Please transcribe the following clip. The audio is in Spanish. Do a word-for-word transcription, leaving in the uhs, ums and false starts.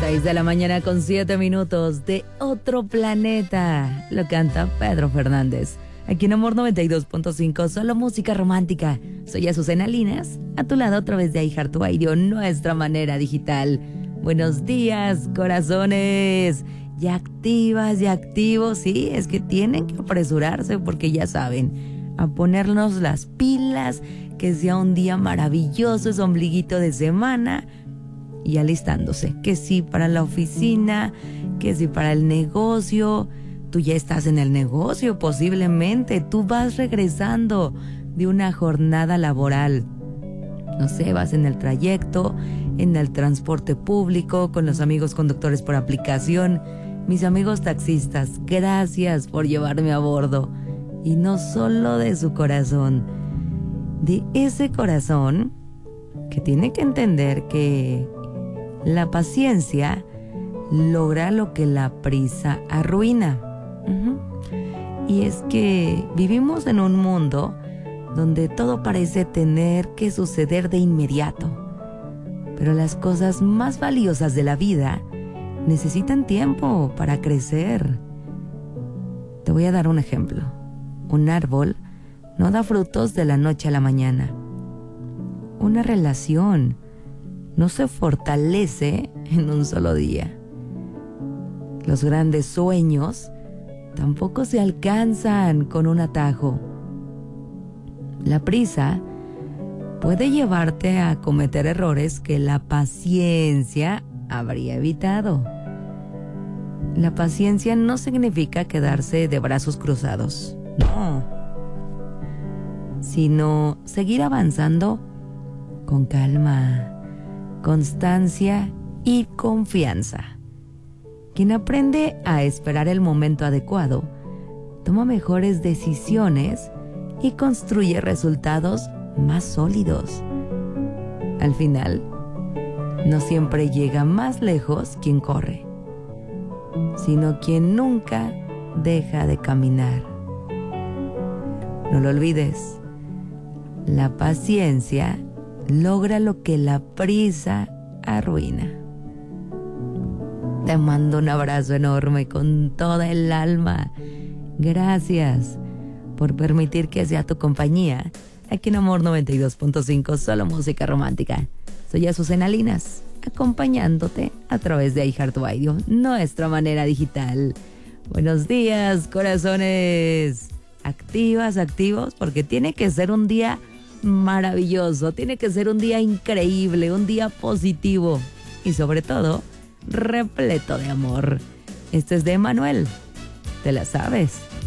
Seis de la mañana con siete minutos de otro planeta. Lo canta Pedro Fernández. Aquí en Amor noventa y dos punto cinco, solo música romántica. Soy Azucena Linas, a tu lado a través de iHeartRadio, nuestra manera digital. Buenos días, corazones. Ya activas, ya activos. Sí, es que tienen que apresurarse porque ya saben, a ponernos las pilas, que sea un día maravilloso, es ombliguito de semana. Y alistándose, que sí para la oficina, que sí para el negocio. Tú ya estás en el negocio posiblemente, tú vas regresando de una jornada laboral. No sé, vas en el trayecto, en el transporte público, con los amigos conductores por aplicación. Mis amigos taxistas, gracias por llevarme a bordo. Y no solo de su corazón, de ese corazón que tiene que entender que la paciencia logra lo que la prisa arruina. Uh-huh. Y es que vivimos en un mundo donde todo parece tener que suceder de inmediato. Pero las cosas más valiosas de la vida necesitan tiempo para crecer. Te voy a dar un ejemplo. Un árbol no da frutos de la noche a la mañana. Una relación no se fortalece en un solo día. Los grandes sueños tampoco se alcanzan con un atajo. La prisa puede llevarte a cometer errores que la paciencia habría evitado. La paciencia no significa quedarse de brazos cruzados, no, sino seguir avanzando con calma, constancia y confianza. Quien aprende a esperar el momento adecuado, toma mejores decisiones y construye resultados más sólidos. Al final, no siempre llega más lejos quien corre, sino quien nunca deja de caminar. No lo olvides, la paciencia logra lo que la prisa arruina. Te mando un abrazo enorme con toda el alma. Gracias por permitir que sea tu compañía aquí en Amor noventa y dos punto cinco, solo música romántica. Soy Azucena Linas, acompañándote a través de iHeartRadio, nuestra manera digital. Buenos días, corazones. Activas, activos, porque tiene que ser un día maravilloso, tiene que ser un día increíble, un día positivo y sobre todo repleto de amor. Este es de Emanuel, ¿te la sabes?